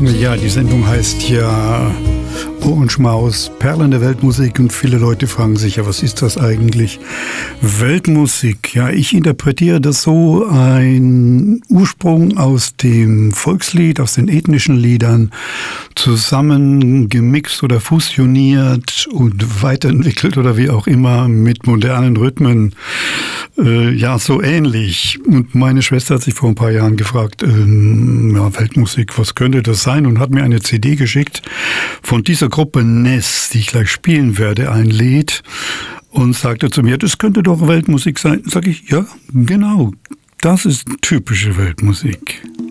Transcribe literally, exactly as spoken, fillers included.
Ja, die Sendung heißt ja Ohrenschmaus, Perlen der Weltmusik, und viele Leute fragen sich ja, was ist das eigentlich? Weltmusik, ja, ich interpretiere das so: ein Ursprung aus dem Volkslied, aus den ethnischen Liedern, zusammen gemixt oder fusioniert und weiterentwickelt oder wie auch immer mit modernen Rhythmen. Äh, ja, so ähnlich. Und meine Schwester hat sich vor ein paar Jahren gefragt, ähm, ja, Weltmusik, was könnte das sein? Und hat mir eine C D geschickt von dieser Gruppe Ness, die ich gleich spielen werde, ein Lied, und sagte zu mir, das könnte doch Weltmusik sein. Sag ich, ja, genau, das ist typische Weltmusik.